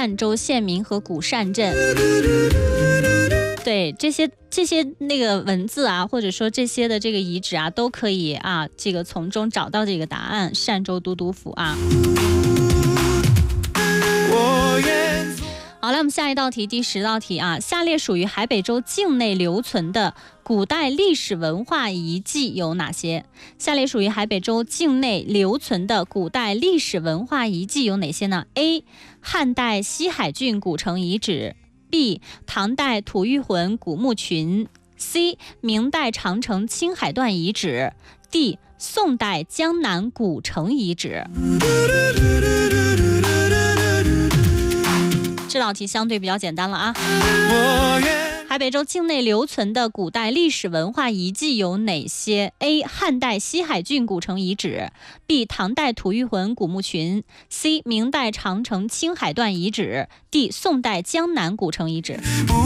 善州县民和古善镇。对，这些那个文字啊，或者说这些的这个遗址啊，都可以啊，这个从中找到这个答案。善州都督府啊。好了，我们下一道题，第10道题啊，下列属于海北州境内留存的古代历史文化遗迹有哪些？下列属于海北州境内留存的古代历史文化遗迹有哪些呢 ？A. 汉代西海郡古城遗址 B. 唐代吐谷浑古墓群 C. 明代长城青海段遗址 D. 宋代江南古城遗址。这道题相对比较简单了啊。海北州境内留存的古代历史文化遗迹有哪些 ？A. 汉代西海郡古城遗址 B. 唐代吐谷浑古墓群 C. 明代长城青海段遗址 D. 宋代江南古城遗址。